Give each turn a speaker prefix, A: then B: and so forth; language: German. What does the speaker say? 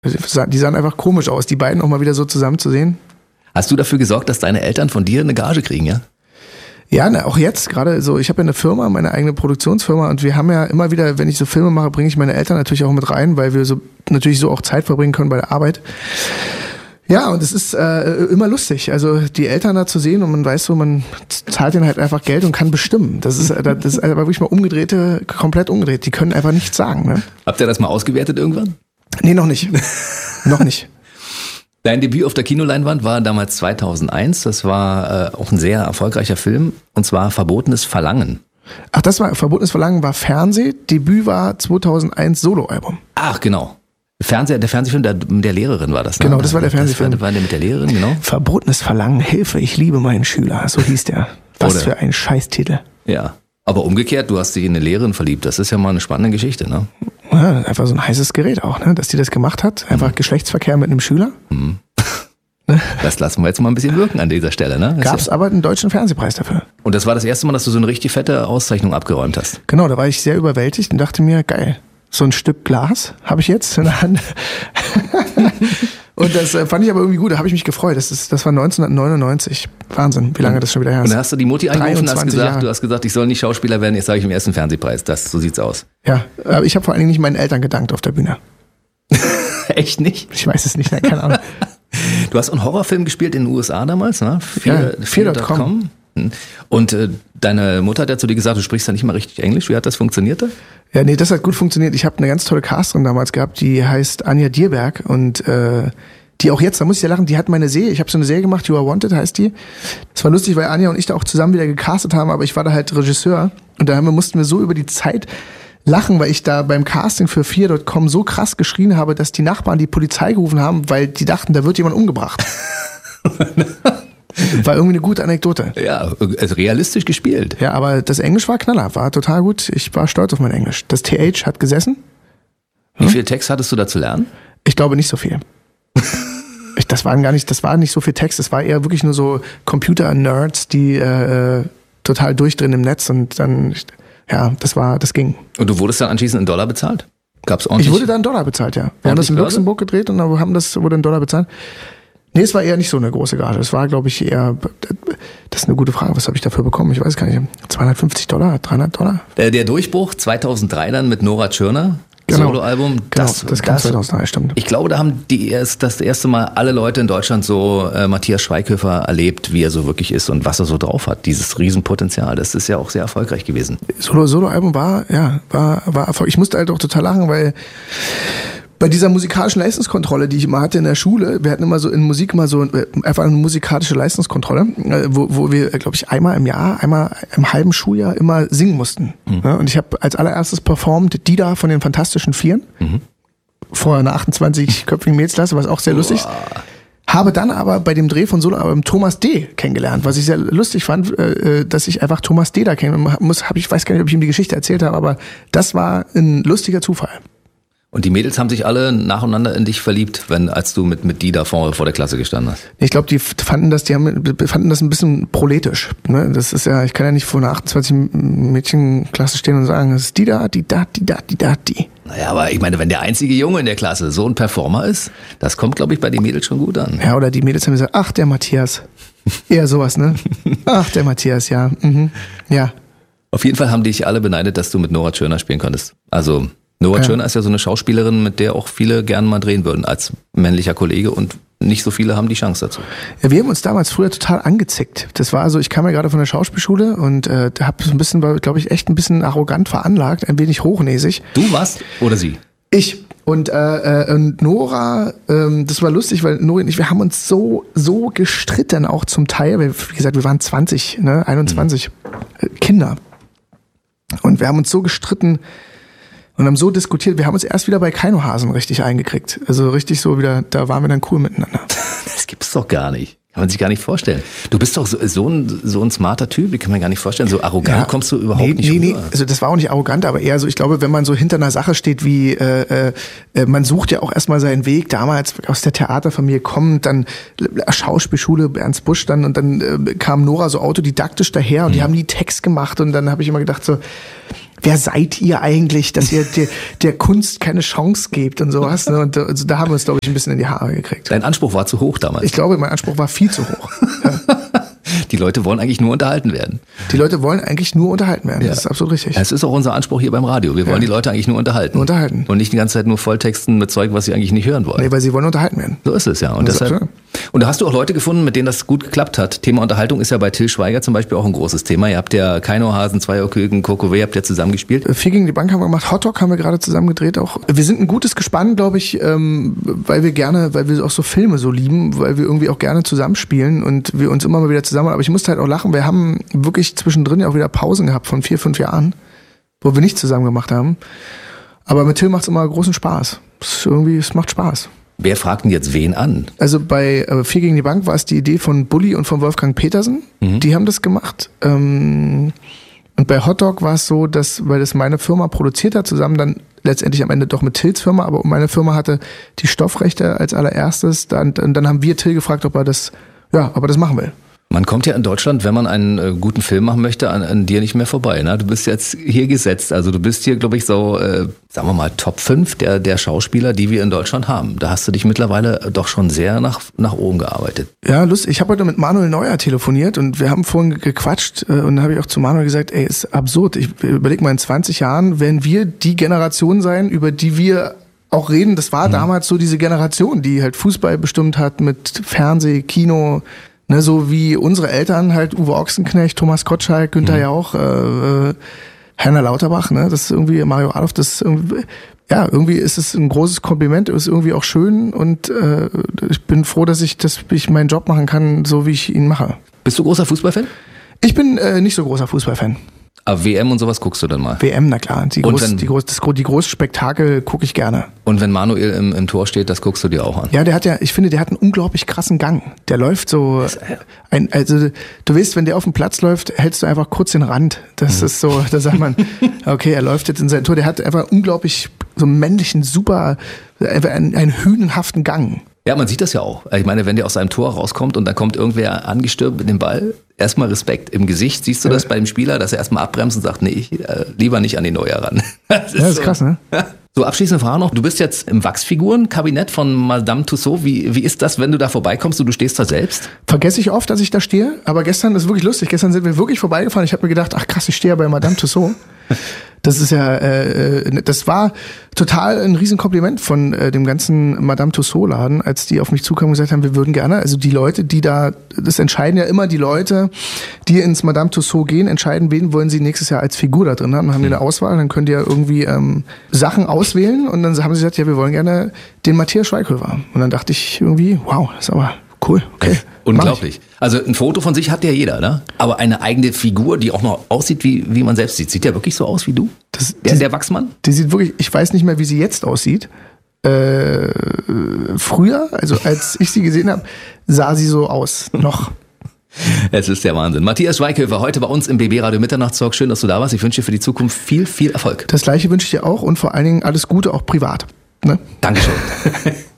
A: Die sahen einfach komisch aus, die beiden auch mal wieder so zusammen zu sehen.
B: Hast du dafür gesorgt, dass deine Eltern von dir eine Gage kriegen, ja?
A: Ja, auch jetzt gerade so, ich habe ja eine Firma, meine eigene Produktionsfirma und wir haben ja immer wieder, wenn ich so Filme mache, bringe ich meine Eltern natürlich auch mit rein, weil wir so natürlich so auch Zeit verbringen können bei der Arbeit. Ja, und es ist immer lustig, also die Eltern da zu sehen und man weiß so, man zahlt ihnen halt einfach Geld und kann bestimmen. Das ist aber wirklich mal komplett umgedreht. Die können einfach nichts sagen. Ne?
B: Habt ihr das mal ausgewertet irgendwann?
A: Nee, noch nicht. Noch nicht.
B: Dein Debüt auf der Kinoleinwand war damals 2001. Das war auch ein sehr erfolgreicher Film und zwar Verbotenes Verlangen.
A: Ach, Verbotenes Verlangen war Fernseh. Debüt war 2001 Soloalbum.
B: Ach, genau. Der Fernsehfilm der Lehrerin war das, ne?
A: Genau, das war der Fernsehfilm.
B: Das war der mit der Lehrerin, genau.
A: Verbotenes Verlangen, Hilfe, ich liebe meinen Schüler. So hieß der. Was für ein Scheißtitel.
B: Ja, aber umgekehrt, du hast dich in eine Lehrerin verliebt. Das ist ja mal eine spannende Geschichte, ne?
A: Ja, einfach so ein heißes Gerät auch, ne? Dass die das gemacht hat. Einfach Geschlechtsverkehr mit einem Schüler.
B: Das lassen wir jetzt mal ein bisschen wirken an dieser Stelle, ne?
A: Gab's aber einen deutschen Fernsehpreis dafür.
B: Und das war das erste Mal, dass du so eine richtig fette Auszeichnung abgeräumt hast.
A: Genau, da war ich sehr überwältigt und dachte mir, geil, so ein Stück Glas habe ich jetzt in der Hand. Und das fand ich aber irgendwie gut, da habe ich mich gefreut. Das war 1999. Wahnsinn, wie lange das schon wieder her ist.
B: Und dann hast du die Mutti angerufen und
A: hast
B: du hast gesagt, ich soll nicht Schauspieler werden, jetzt sage ich im ersten Fernsehpreis. So sieht's aus.
A: Ja, aber ich habe vor allen Dingen nicht meinen Eltern gedankt auf der Bühne.
B: Echt nicht?
A: Ich weiß es nicht, nein, keine Ahnung.
B: Du hast einen Horrorfilm gespielt in den USA damals, ne?
A: Fear.com.
B: Und deine Mutter hat ja zu dir gesagt, du sprichst ja nicht mal richtig Englisch. Wie hat das funktioniert da?
A: Ja, nee, das hat gut funktioniert. Ich habe eine ganz tolle Casterin damals gehabt, die heißt Anja Dierberg und die auch jetzt, da muss ich ja lachen, die hat meine Serie, ich habe so eine Serie gemacht, You Are Wanted heißt die. Das war lustig, weil Anja und ich da auch zusammen wieder gecastet haben, aber ich war da halt Regisseur und da mussten wir so über die Zeit lachen, weil ich da beim Casting für Fear.com so krass geschrien habe, dass die Nachbarn die Polizei gerufen haben, weil die dachten, da wird jemand umgebracht. War irgendwie eine gute Anekdote.
B: Ja, also realistisch gespielt.
A: Ja, aber das Englisch war Knaller, war total gut. Ich war stolz auf mein Englisch. Das TH hat gesessen.
B: Wie viel Text hattest du da zu lernen?
A: Ich glaube nicht so viel. Das war nicht so viel Text, das war eher wirklich nur so Computer-Nerds, die total durchdrehen im Netz und dann, ja, das ging.
B: Und du wurdest dann anschließend in Dollar bezahlt? Gab's ordentlich?
A: Ich wurde dann in Dollar bezahlt, ja. Wir haben das in Luxemburg gedreht und dann wurde in Dollar bezahlt. Nee, es war eher nicht so eine große Gage. Es war, glaube ich, eher, das ist eine gute Frage, was habe ich dafür bekommen? Ich weiß gar nicht, $250, $300?
B: Der Durchbruch 2003 dann mit Nora Tschirner.
A: Genau.
B: Soloalbum.
A: Das kam 2003, stimmt.
B: Ich glaube, da haben das erste Mal alle Leute in Deutschland so Matthias Schweighöfer erlebt, wie er so wirklich ist und was er so drauf hat. Dieses Riesenpotenzial. Das ist ja auch sehr erfolgreich gewesen.
A: Soloalbum war Erfolg. Ich musste halt auch total lachen, weil bei dieser musikalischen Leistungskontrolle, die ich immer hatte in der Schule, wir hatten immer so in Musik einfach eine musikalische Leistungskontrolle, wo wir, glaube ich, einmal im Jahr, einmal im halben Schuljahr immer singen mussten. Mhm. Ja, und ich habe als allererstes performt Dida von den Fantastischen Vieren vor einer 28-köpfigen Mädelsklasse, was auch sehr lustig ist. Habe dann aber bei dem Dreh von Soloalbum Thomas D. kennengelernt, was ich sehr lustig fand, dass ich einfach Thomas D. da kennen muss. Ich weiß gar nicht, ob ich ihm die Geschichte erzählt habe, aber das war ein lustiger Zufall.
B: Und die Mädels haben sich alle nacheinander in dich verliebt, als du mit die da vor der Klasse gestanden hast.
A: Ich glaube, die fanden das ein bisschen proletisch. Ne? Das ist ja, ich kann ja nicht vor einer 28-Mädchen-Klasse stehen und sagen, das ist die da.
B: Naja, aber ich meine, wenn der einzige Junge in der Klasse so ein Performer ist, das kommt, glaube ich, bei den Mädels schon gut an.
A: Ja, oder die Mädels haben gesagt, ach, der Matthias. Eher sowas, ne? Ach, der Matthias, ja. Mhm. Ja.
B: Auf jeden Fall haben dich alle beneidet, dass du mit Nora Tschirner spielen konntest. Also Nora Tschirner ist ja so eine Schauspielerin, mit der auch viele gerne mal drehen würden als männlicher Kollege und nicht so viele haben die Chance dazu.
A: Ja, wir haben uns damals früher total angezickt. Das war so, ich kam ja gerade von der Schauspielschule und habe so ein bisschen, war, glaube ich, echt ein bisschen arrogant veranlagt, ein wenig hochnäsig.
B: Du warst oder sie?
A: Ich. Und Nora, das war lustig, weil Nora und ich, wir haben uns so gestritten auch zum Teil. Wie gesagt, wir waren 21 Kinder. Und wir haben uns so gestritten und haben so diskutiert, wir haben uns erst wieder bei Keinohasen richtig eingekriegt. Also richtig so wieder, da waren wir dann cool miteinander.
B: Das gibt's doch gar nicht. Kann man sich gar nicht vorstellen. Du bist doch so ein smarter Typ, die kann man gar nicht vorstellen. So arrogant kommst du überhaupt nicht rüber. Nee,
A: also das war auch nicht arrogant, aber eher so, ich glaube, wenn man so hinter einer Sache steht wie, man sucht ja auch erstmal seinen Weg, damals aus der Theaterfamilie kommt, dann Schauspielschule, Ernst Busch dann und dann kam Nora so autodidaktisch daher und die haben nie Text gemacht und dann habe ich immer gedacht so, wer seid ihr eigentlich, dass ihr der Kunst keine Chance gebt und sowas. Ne? Und also da haben wir uns, glaube ich, ein bisschen in die Haare gekriegt.
B: Dein Anspruch war zu hoch damals.
A: Ich glaube, mein Anspruch war viel zu hoch. Ja.
B: Die Leute wollen eigentlich nur unterhalten werden.
A: Die Leute wollen eigentlich nur unterhalten werden, das ist absolut richtig.
B: Es ist auch unser Anspruch hier beim Radio. Wir wollen die Leute eigentlich nur unterhalten.
A: Nur unterhalten.
B: Und nicht die ganze Zeit nur volltexten mit Zeug, was sie eigentlich nicht hören wollen.
A: Nee, weil sie wollen unterhalten werden.
B: So ist es ja. Und deshalb. Und da hast du auch Leute gefunden, mit denen das gut geklappt hat. Thema Unterhaltung ist ja bei Till Schweiger zum Beispiel auch ein großes Thema. Ihr habt ja Keinohasen, Zweierküken, Kokowé habt ihr zusammen gespielt.
A: 4 gegen die Bank haben wir gemacht, Hotdog haben wir gerade zusammen gedreht auch. Wir sind ein gutes Gespann, glaube ich, weil wir auch so Filme so lieben, weil wir irgendwie auch gerne zusammenspielen und wir uns immer mal wieder zusammen. Aber ich musste halt auch lachen, wir haben wirklich zwischendrin ja auch wieder Pausen gehabt von 4, 5 Jahren, wo wir nicht zusammen gemacht haben. Aber mit Till macht es immer großen Spaß. Es macht Spaß.
B: Wer fragt denn jetzt wen an?
A: Also bei 4 gegen die Bank war es die Idee von Bulli und von Wolfgang Petersen. Die haben das gemacht. Und bei Hotdog war es so, dass, weil das meine Firma produziert hat, zusammen dann letztendlich am Ende doch mit Tills Firma, aber meine Firma hatte die Stoffrechte als allererstes. Dann haben wir Till gefragt, ob er das machen will.
B: Man kommt ja in Deutschland, wenn man einen guten Film machen möchte, an dir nicht mehr vorbei. Ne? Du bist jetzt hier gesetzt. Also du bist hier, glaube ich, so, sagen wir mal, Top 5 der Schauspieler, die wir in Deutschland haben. Da hast du dich mittlerweile doch schon sehr nach oben gearbeitet.
A: Ja, lustig. Ich habe heute mit Manuel Neuer telefoniert und wir haben vorhin gequatscht und dann habe ich auch zu Manuel gesagt, ey, ist absurd. Ich überlege mal, in 20 Jahren werden wir die Generation sein, über die wir auch reden. Das war damals so diese Generation, die halt Fußball bestimmt hat mit Fernseh, Kino. Ne, so wie unsere Eltern halt Uwe Ochsenknecht, Thomas Gottschalk, Günther Jauch, Heiner Lauterbach, ne, das ist irgendwie Mario Adolf, das ist irgendwie ist es ein großes Kompliment, ist irgendwie auch schön und ich bin froh, dass ich meinen Job machen kann, so wie ich ihn mache.
B: Bist du großer Fußballfan?
A: Ich bin nicht so großer Fußballfan.
B: Aber WM und sowas guckst du dann mal?
A: WM, na klar. Die großen Spektakel gucke ich gerne.
B: Und wenn Manuel im Tor steht, das guckst du dir auch an?
A: Ja, der hat einen unglaublich krassen Gang. Der läuft so, also du weißt, wenn der auf dem Platz läuft, hältst du einfach kurz den Rand. Das ist so, da sagt man, okay, er läuft jetzt in sein Tor. Der hat einfach unglaublich so einen männlichen, super, einen hünenhaften Gang.
B: Ja, man sieht das ja auch. Ich meine, wenn der aus seinem Tor rauskommt und dann kommt irgendwer angestürmt mit dem Ball, erstmal Respekt. Im Gesicht siehst du das bei dem Spieler, dass er erstmal abbremst und sagt, nee, lieber nicht an den Neuer ran. Das ist
A: so krass, ne?
B: So, abschließende Frage noch. Du bist jetzt im Wachsfigurenkabinett von Madame Tussauds. Wie ist das, wenn du da vorbeikommst und du stehst da selbst?
A: Vergesse ich oft, dass ich da stehe, aber gestern ist wirklich lustig. Gestern sind wir wirklich vorbeigefahren. Ich habe mir gedacht, ach krass, ich stehe ja bei Madame Tussauds. Das ist ja, das war total ein Riesenkompliment von dem ganzen Madame Tussauds-Laden, als die auf mich zukamen und gesagt haben, wir würden gerne, also die Leute, die da, das entscheiden ja immer die Leute, die ins Madame Tussauds gehen, entscheiden, wen wollen sie nächstes Jahr als Figur da drin haben. Dann haben die eine Auswahl, dann können die ja irgendwie Sachen auswählen und dann haben sie gesagt, ja, wir wollen gerne den Matthias Schweighöfer. Und dann dachte ich irgendwie, wow, das ist aber cool, okay.
B: Unglaublich. Also ein Foto von sich hat ja jeder, ne? Aber eine eigene Figur, die auch noch aussieht, wie man selbst sieht. Sieht der wirklich so aus wie du? Der Wachsmann?
A: Die sieht wirklich, ich weiß nicht mehr, wie sie jetzt aussieht. Früher, also als ich sie gesehen habe, sah sie so aus. Noch.
B: Es ist der Wahnsinn. Matthias Schweighöfer, heute bei uns im BB Radio Mitternachtstalk. Schön, dass du da warst. Ich wünsche dir für die Zukunft viel, viel Erfolg.
A: Das Gleiche wünsche ich dir auch und vor allen Dingen alles Gute, auch privat. Ne?
B: Dankeschön.